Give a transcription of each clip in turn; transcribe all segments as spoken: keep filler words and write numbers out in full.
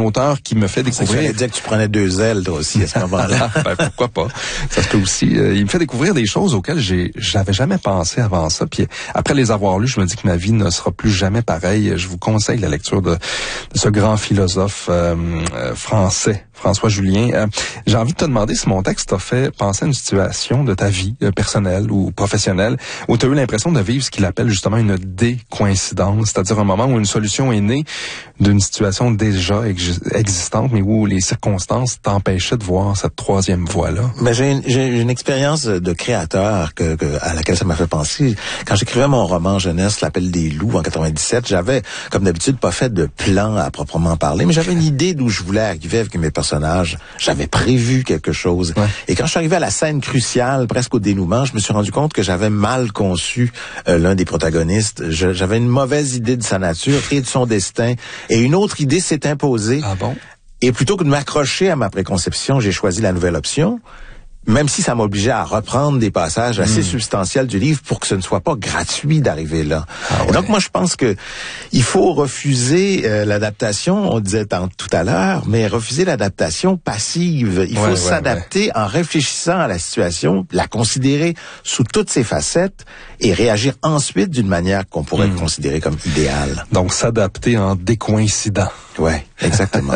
auteur qui me fait découvrir... Ça dire que tu prenais deux ailes, toi aussi, à ce moment-là. Ben, pourquoi pas? Ça se peut aussi. Euh, il me fait découvrir des choses auxquelles j'ai, j'avais jamais pensé avant ça. Puis après les avoir lues, je me dis que ma vie ne sera plus jamais pareille. Je vous conseille la lecture de, de ce grand philosophe euh, euh, français, François Julien. Euh, j'ai envie de te demander si mon texte t'a fait penser à une situation de ta vie euh, personnelle ou professionnelle où tu as eu l'impression de vivre ce qu'il appelle justement une décoïncidence, c'est-à-dire un moment où une solution est née d'une situation déjà ex- existante, mais où les circonstances t'empêchaient de voir cette troisième voie-là. Ben, j'ai une, j'ai une expérience de créateur que, que, à laquelle ça m'a fait penser. Quand j'écrivais mon roman jeunesse, L'Appel des loups, en quatre-vingt-dix-sept, j'avais, comme d'habitude, pas fait de plan à proprement parler, mais j'avais une idée d'où je voulais arriver avec mes personnages. J'avais prévu quelque chose. Ouais. Et quand je suis arrivé à la scène cruciale, presque au dénouement, je me suis rendu compte que j'avais mal conçu euh, l'un des protagonistes. Je, j'avais une mauvaise idée de sa nature et de son destin. Et une autre idée s'est imposée. Ah bon? Et plutôt que de m'accrocher à ma préconception, j'ai choisi la nouvelle option, même si ça m'obligeait à reprendre des passages assez mmh. substantiels du livre pour que ce ne soit pas gratuit d'arriver là. Ah ouais. Et donc, moi, je pense que il faut refuser euh, l'adaptation, on disait tant, tout à l'heure, mais refuser l'adaptation passive. Il ouais, faut ouais, s'adapter ouais. en réfléchissant à la situation, la considérer sous toutes ses facettes et réagir ensuite d'une manière qu'on pourrait mmh. considérer comme idéale. Donc, s'adapter en décoïncidant. Ouais, exactement.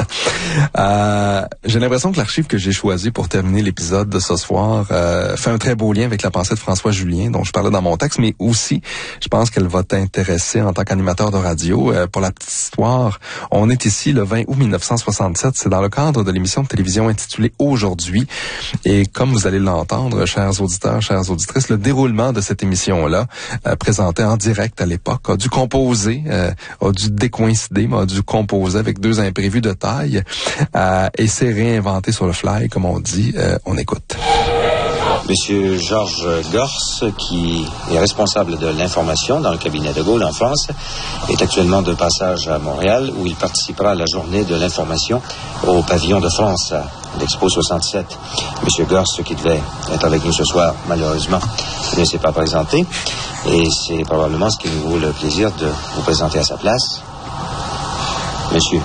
euh, j'ai l'impression que l'archive que j'ai choisie pour terminer l'épisode de ce soir euh, fait un très beau lien avec la pensée de François Julien, dont je parlais dans mon texte, mais aussi, je pense qu'elle va t'intéresser en tant qu'animateur de radio. Euh, pour la petite histoire, on est ici le vingt août mille neuf cent soixante-sept. C'est dans le cadre de l'émission de télévision intitulée Aujourd'hui. Et comme vous allez l'entendre, chers auditeurs, chères auditrices, le déroulement de cette émission-là, euh, présentée en direct à l'époque, a dû composer, euh, a dû décoïncider, mais a dû composer avec deux imprévus de taille euh, et s'est réinventé sur le fly, comme on dit. Euh, on écoute. Monsieur Georges Gorce, qui est responsable de l'information dans le cabinet de Gaulle en France, est actuellement de passage à Montréal, où il participera à la journée de l'information au pavillon de France, à l'Expo soixante-sept. Monsieur Gorce, qui devait être avec nous ce soir, malheureusement, ne s'est pas présenté, et c'est probablement ce qui nous vaut le plaisir de vous présenter à sa place. Monsieur.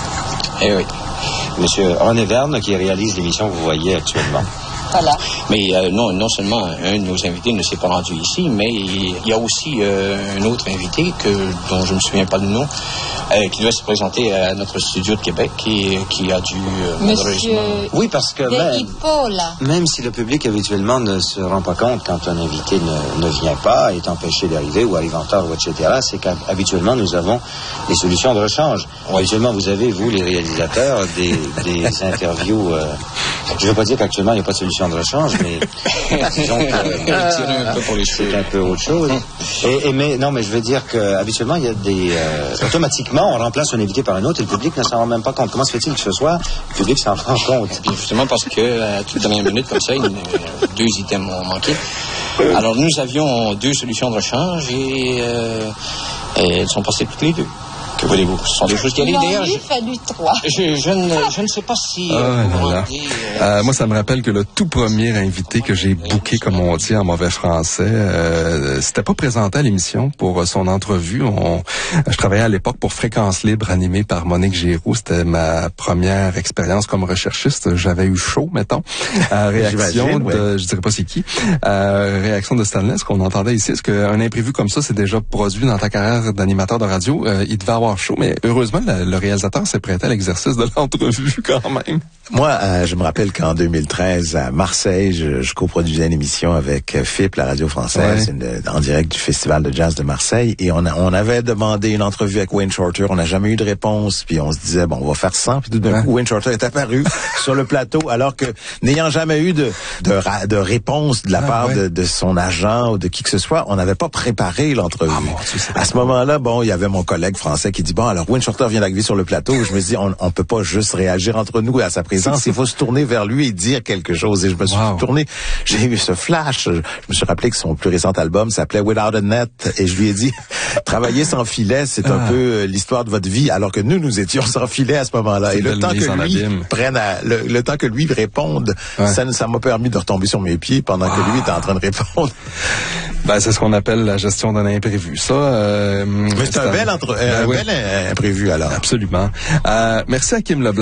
Eh oui. Monsieur René Verne, qui réalise l'émission que vous voyez actuellement. Voilà. Mais euh, non, non seulement un de nos invités ne s'est pas rendu ici, mais il y a aussi euh, un autre invité que, dont je ne me souviens pas du nom, euh, qui doit se présenter à notre studio de Québec et qui a dû euh, malheureusement... Oui, parce que même, même si le public habituellement ne se rend pas compte quand un invité ne, ne vient pas, est empêché d'arriver ou arrive en retard, et cetera, c'est qu'habituellement nous avons des solutions de rechange. Oui. Habituellement, vous avez, vous, les réalisateurs, des, des interviews... Euh, je ne veux pas dire qu'actuellement, il n'y a pas de solution de rechange, mais disons que euh, un peu pour les c'est un peu autre chose. Et, et mais non, mais je veux dire que habituellement il y a des euh, automatiquement on remplace un invité par un autre et le public ne s'en rend même pas compte. Comment se fait-il que ce soit le public s'en rend compte? Et puis justement parce que à toute dernière minute comme ça, une, deux items ont manqué. Alors nous avions deux solutions de rechange et, euh, et elles sont passées toutes les deux. Que voulez-vous? Ce sont des choses qui arrivent d'ailleurs. Il a fallu trois. Je, je, ne, je ne sais pas si... Oh, euh, là, là. Dire, euh, euh, moi, ça me rappelle que le tout premier invité que j'ai booké, comme on dit en mauvais français, euh, c'était pas présenté à l'émission pour son entrevue. On, je travaillais à l'époque pour Fréquence Libre, animé par Monique Giroux. C'était ma première expérience comme recherchiste. J'avais eu chaud, mettons. Euh, réaction de... Ouais. Je dirais pas c'est qui. Euh, réaction de Stanley, ce qu'on entendait ici. Est-ce qu'un imprévu comme ça, c'est déjà produit dans ta carrière d'animateur de radio? Euh, il devait avoir chaud, mais heureusement, le, le réalisateur s'est prêté à l'exercice de l'entrevue quand même. Moi, euh, je me rappelle qu'en deux mille treize, à Marseille, je, je coproduisais une émission avec F I P, la radio française, ouais. une, en direct du Festival de jazz de Marseille, et on, a, on avait demandé une entrevue avec Wayne Shorter, on n'a jamais eu de réponse, puis on se disait, bon, on va faire cent, puis tout d'un ouais. coup, Wayne Shorter est apparu sur le plateau, alors que, n'ayant jamais eu de, de, de réponse de la ah, part ouais. de, de son agent ou de qui que ce soit, on n'avait pas préparé l'entrevue. Ah, bon, à ce moment-là, bon, il y avait mon collègue français qui dit, bon, alors Wayne Shorter vient d'arriver sur le plateau, je me dis, on, on peut pas juste réagir entre nous à sa présence, il faut se tourner vers lui et dire quelque chose. Et je me suis wow. tourné, j'ai eu ce flash, je me suis rappelé que son plus récent album s'appelait Without a Net, et je lui ai dit, travailler sans filet, c'est ah. un peu euh, l'histoire de votre vie, alors que nous, nous étions sans filet à ce moment-là. C'est et le temps que lui prenne à, le, le temps que lui réponde, ouais. ça, ça m'a permis de retomber sur mes pieds pendant wow. que lui était en train de répondre. Ben, c'est ce qu'on appelle la gestion d'un imprévu. Ça, euh, mais c'est un, un bel, entre, ben, un oui. bel imprévu, alors. Absolument. Euh, merci à Kim Leblanc.